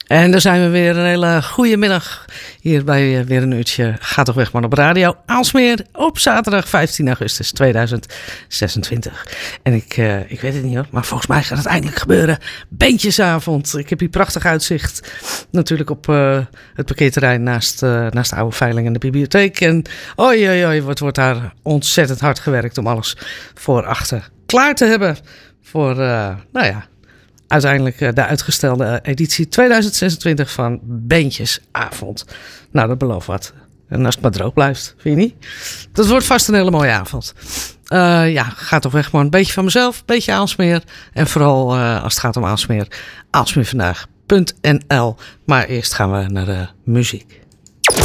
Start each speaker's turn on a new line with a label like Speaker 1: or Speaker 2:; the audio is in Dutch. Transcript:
Speaker 1: En daar zijn we weer. Een hele goede middag. Hier bij weer een uurtje Ga toch weg man op radio Aalsmeer op zaterdag 15 augustus 2026. En ik weet het niet hoor, maar volgens mij gaat het eindelijk gebeuren. Beentjesavond. Ik heb hier prachtig uitzicht. Natuurlijk op het parkeerterrein naast de oude veiling en de bibliotheek. En wat wordt daar ontzettend hard gewerkt om alles voor achter klaar te hebben. Voor, uiteindelijk de uitgestelde editie 2026 van Beentjesavond. Nou, dat belooft wat. En als het maar droog blijft, vind je niet? Dat wordt vast een hele mooie avond. Ga toch weg, man. Een beetje van mezelf, een beetje Aalsmeer. En vooral als het gaat om Aalsmeer, aalsmeervandaag.nl. Maar eerst gaan we naar de muziek.